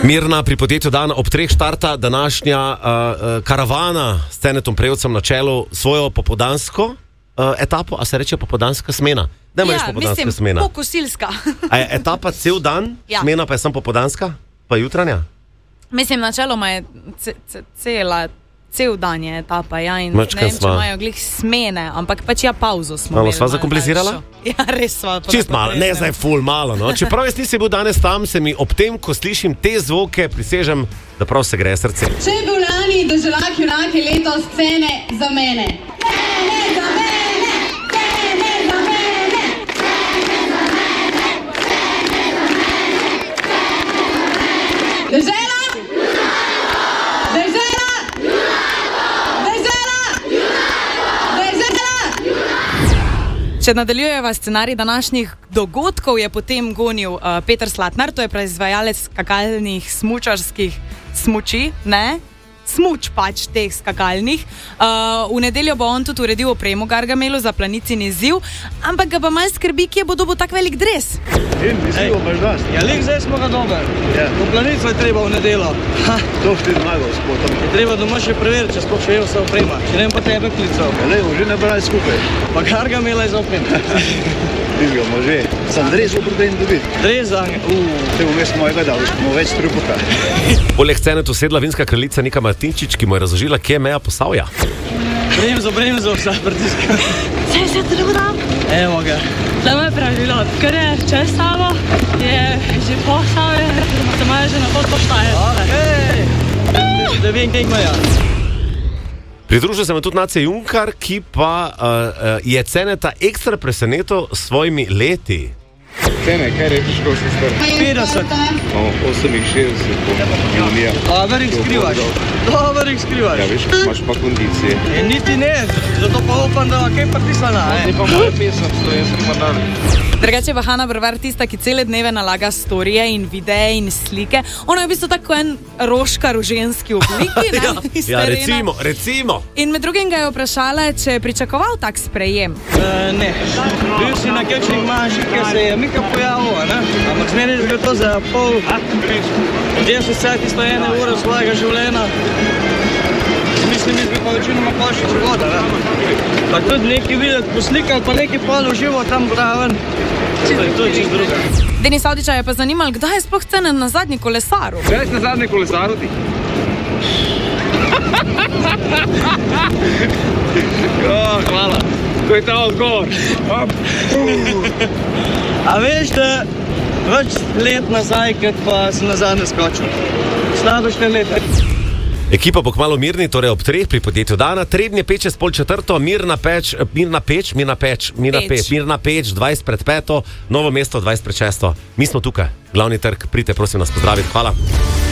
Mirna, pri podjetju Dan ob 3 štarta današnja karavana s Cenetom Prejovcem na čelu svojo popoldansko etapo, a se reče popoldanska smena? Mislim, smena. Pokosilska. A je etapa cel dan, smena pa je samo popoldanska, pa jutranja? Mislim, načeloma je cel dan je etapa, ja, in Mačka ne vem, če imajo glih smene, ampak pač pauzo smo malo imeli. Sva zakomplicirala? Ja, res sva. Čist malo, ne zdaj ful malo, no. Čeprav jaz nisem bil danes tam, se mi ob tem, ko slišim te zvoke, prisežem, da prav se gre srce. Če je bil lani Deželak junaki, letos Cene za mene. Cene za mene, Cene za mene, Cene za mene, Cene za mene. Dežela! Dežela! Če nadaljujeva scenarij današnjih dogodkov, je potem gonil Peter Slatnar, to je proizvajalec skakalnih smučarskih smuči, ne? Smuč pač teh skakalnih. V nedeljo bo on tudi uredil opremo Gargamelu za planicin izziv, ampak ga pa malo skrbi, kje bo dobil tak velik dres. Izziv boš dosti. Ja, lik zdaj smo ga dober. Ja. V planico je treba v nedeljo. To ti zmagal s potom. Je treba doma še preveriti, če sploh še je vse oprema. Če ne pa tebe klical. Ja, ne, že ne brali skupaj. Pa Gargamela je za oprema. Izgamo že. Sam dres bo protein dobiti. Dres za te bom jaz mojega dal, smo več trupuka. Poleg Cenetu sedla vinska kraljica Nika Martinčič, ki mu je razložila, kje je meja Posavja. Bremzo, vsa pritiska. Saj se trudam. Evo ga. Samo je pravilo, ker je čez samo, je že Posavje, se imajo že na pot poštaje. Hej, da vem, kaj imajo. Pridružil se me tudi Nace Junkar, ki pa je Ceneta ekstra presenetil s svojimi leti. Cene, kaj rečiš, ko si star? 50. 68 po junija. Dobar jih skrivaš. Ja, veš, imaš pa kondicije. Niti ne, zato pa upam, da kaj pritisana. Ne pa moja pesem, slovenski mandan. Drugače pa Hana Brvar tista, ki cele dneve nalaga storije in videe in slike. Ona je v bistvu tako en roškar v ženski obliki, ne? Ja, recimo. In med drugim ga je vprašala, če je pričakoval tak sprejem. Ne, bil si na kakšnih manjših, kjer se je Mika pojavil, ne? Ampak zmeni je bil to za pol 10 ure svojega življenja. Mislim, bi pa večinoma pošli voda, ne? Pa tudi nekaj videti poslikali, pa nekaj pol uživo tam graven. To je čist druga. Denis Avdića je pa zanimalo, kdaj je sploh Cenen na zadnji kolesaru? Kdaj si na zadnji kolesaru ti? Hvala. To je ta odgovor. A veš, da več let nazaj, kot pa sem na zadnje skočil. Slabo 4 leta. Ekipa bo kmalu Mirni, torej ob 3 pri podjetju Dana. Trebnje Peč je s pol 4, Mirna Peč, 20 pred 5, Novo mesto 20 pred 6. Mi smo tukaj, glavni trg, pridite prosim nas pozdraviti, hvala.